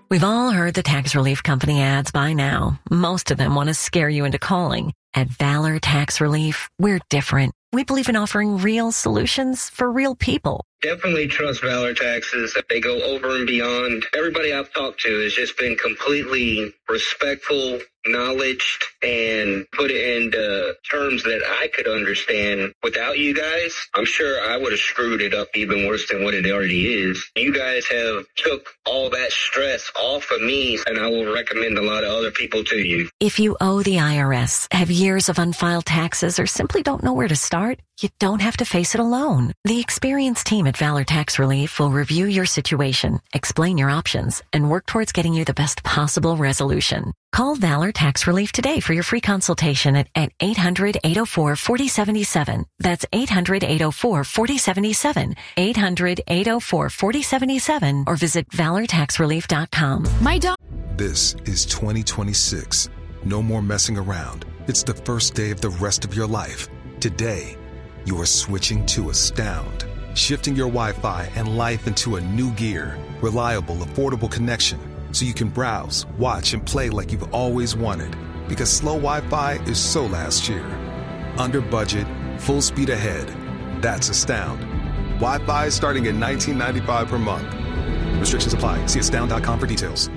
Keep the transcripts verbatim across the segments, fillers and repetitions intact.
We've all heard the tax relief company ads by now. Most of them want to scare you into calling. At Valor Tax Relief, we're different. We believe in offering real solutions for real people. Definitely trust Valor Taxes. They go over and beyond. Everybody I've talked to has just been completely respectful, knowledged, and put it into terms that I could understand. Without you guys, I'm sure I would have screwed it up even worse than what it already is. You guys have took all that stress off of me, and I will recommend a lot of other people to you. If you owe the I R S, have years of unfiled taxes, or simply don't know where to start, you don't have to face it alone. The experienced team at Valor Tax Relief will review your situation, explain your options, and work towards getting you the best possible resolution. Call Valor Tax Relief today for your free consultation at, at eight hundred, eight oh four, four oh seven seven. That's eight hundred, eight oh four, four oh seven seven. eight hundred, eight oh four, four oh seven seven or visit valor tax relief dot com. My dog. This is twenty twenty-six. No more messing around. It's the first day of the rest of your life. Today, you are switching to Astound, shifting your Wi-Fi and life into a new gear. Reliable, affordable connection, so you can browse, watch, and play like you've always wanted. Because slow Wi-Fi is so last year. Under budget, full speed ahead. That's Astound. Wi-Fi starting at nineteen ninety-five per month. Restrictions apply. See astound dot com for details.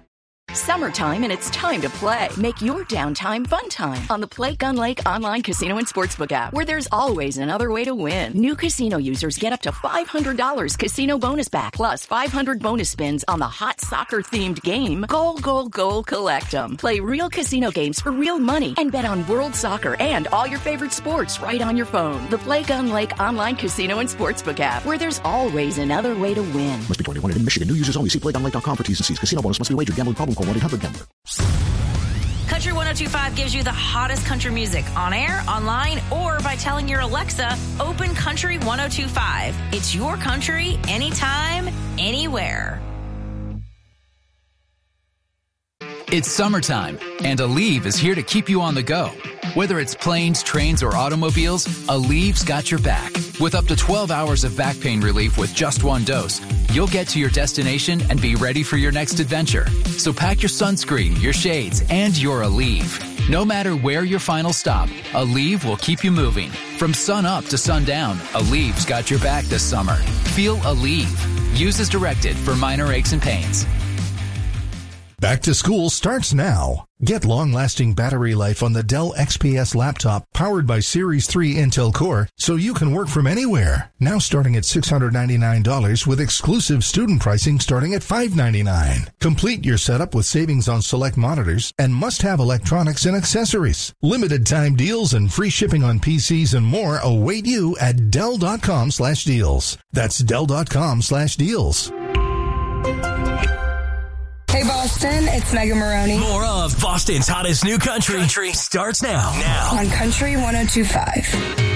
Summertime, and it's time to play. Make your downtime fun time on the Play Gun Lake online casino and sportsbook app, where there's always another way to win. New casino users get up to five hundred dollars casino bonus back, plus five hundred bonus spins on the hot soccer-themed game, Goal, Goal, Goal, Collect 'em. Play real casino games for real money and bet on world soccer and all your favorite sports right on your phone. The Play Gun Lake online casino and sportsbook app, where there's always another way to win. Must be twenty-one in Michigan. New users only. See play gun lake dot com for T's and C's. Casino bonus must be wagered. Gambling problem. Call one eight hundred gambler. Country one oh two point five gives you the hottest country music on air, online, or by telling your Alexa, open Country one oh two point five. It's your country, anytime, anywhere. It's summertime, and Aleve is here to keep you on the go. Whether it's planes, trains, or automobiles, Aleve's got your back. With up to twelve hours of back pain relief with just one dose, you'll get to your destination and be ready for your next adventure. So pack your sunscreen, your shades, and your Aleve. No matter where your final stop, Aleve will keep you moving. From sun up to sundown, Aleve's got your back this summer. Feel Aleve. Use as directed for minor aches and pains. Back to school starts now. Get long-lasting battery life on the Dell X P S laptop powered by Series three Intel Core so you can work from anywhere. Now starting at six hundred ninety-nine dollars with exclusive student pricing starting at five hundred ninety-nine dollars. Complete your setup with savings on select monitors and must-have electronics and accessories. Limited time deals and free shipping on P Cs and more await you at Dell.com slash deals. That's Dell.com slash deals. Hey, Boston, it's Megan Maroney. More of Boston's hottest new country, country starts now. Now. On Country one oh two point five.